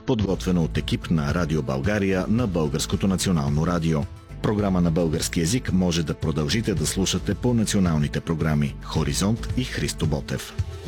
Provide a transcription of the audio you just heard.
подготвена от екип на Радио България на Българското национално радио. Програма на български език може да продължите да слушате по националните програми Хоризонт и Христо Ботев.